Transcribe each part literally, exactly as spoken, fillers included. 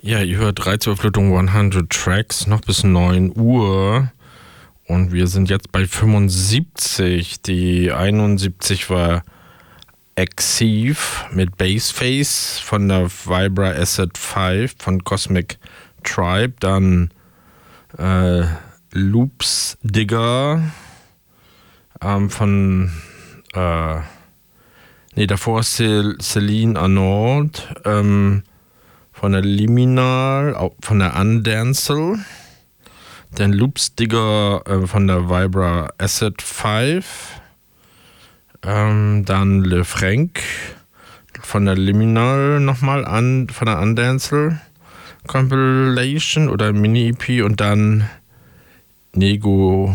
Ja, ihr hört Reizüberflutung hundert Tracks noch bis neun Uhr und wir sind jetzt bei fünfundsiebzig. Die einundsiebzig war Exceed mit Bassface von der Vibra Asset fünf von Cosmic Tribe, dann äh, Loops Digger ähm, von äh, nee, davor Cel- Celine Arnaud ähm, von der Liminal, von der Undancel, dann Loops Digger äh, von der Vibra Asset fünf, ähm, dann Le Frank von der Liminal nochmal an, von der Undancel Compilation oder Mini-E P und dann Nego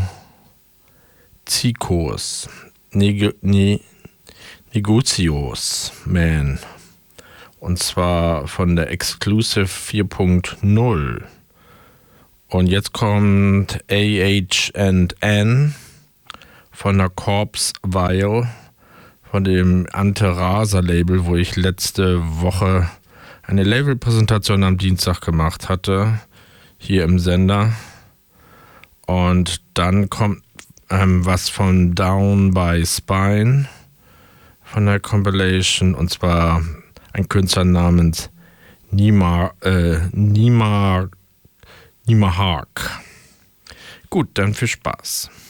Zikos, Neg ne Negocios, man. Und zwar von der Exclusive vier Punkt null. Und jetzt kommt A H and N von der Corpse Vial, von dem Ante Rasa Label, wo ich letzte Woche eine Labelpräsentation am Dienstag gemacht hatte, hier im Sender. Und dann kommt ähm, was von Down by Spine von der Compilation, und zwar ein Künstler namens Nima, äh, Nima, Nima Hark. Gut, dann viel Spaß.